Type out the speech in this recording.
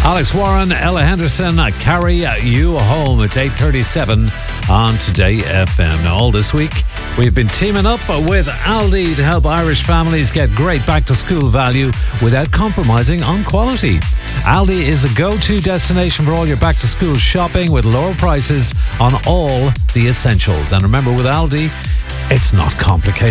Alex Warren, Ella Henderson, carry you home. It's 8:37 on Today FM. Now, all this week, we've been teaming up with Aldi to help Irish families get great back-to-school value without compromising on quality. Aldi is the go-to destination for all your back-to-school shopping with lower prices on all the essentials. And remember, with Aldi, it's not complicated.